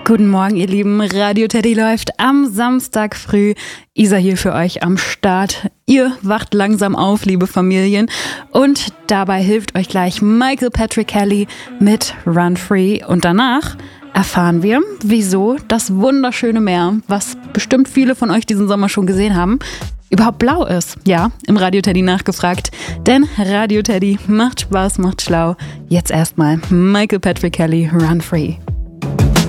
Guten Morgen, ihr Lieben. Radio Teddy läuft am Samstag früh. Isa hier für euch am Start. Ihr wacht langsam auf, liebe Familien. Und dabei hilft euch gleich Michael Patrick Kelly mit Run Free. Und danach erfahren wir, wieso das wunderschöne Meer, was bestimmt viele von euch diesen Sommer schon gesehen haben, überhaupt blau ist. Ja, im Radio Teddy nachgefragt. Denn Radio Teddy macht Spaß, macht schlau. Jetzt erstmal Michael Patrick Kelly, Run Free.